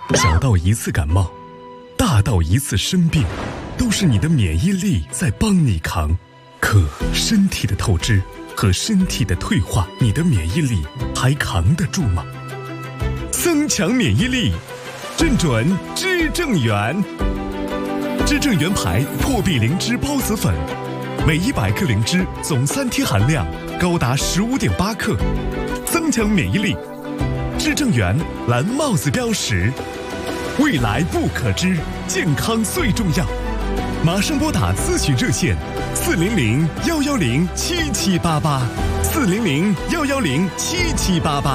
小到一次感冒，大到一次生病，都是你的免疫力在帮你扛。可身体的透支和身体的退化，你的免疫力还扛得住吗？增强免疫力，正准知正元。知正元牌破壁灵芝孢子粉，每100克灵芝总3天含量高达15.8克，增强免疫力。知正元蓝帽子标识，未来不可知，健康最重要。马上拨打咨询热线400-110-7788，400-110-7788。